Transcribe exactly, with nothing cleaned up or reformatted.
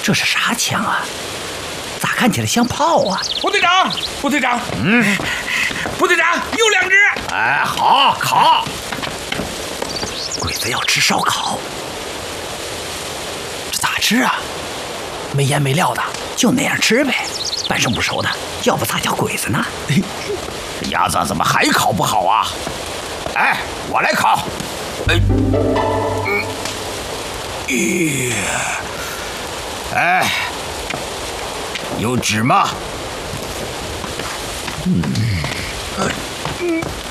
这是啥枪啊？咋看起来像炮啊？ 部队长，部队长，嗯，部队长有两只。 哎，好，烤。 鬼子要吃烧烤，这咋吃啊？没腌没料的，就那样吃呗。半生不熟的，要不咋叫鬼子呢？ 这鸭子怎么还烤不好啊？哎，我来烤。哎，嗯，咦，哎，有纸吗？嗯，嗯，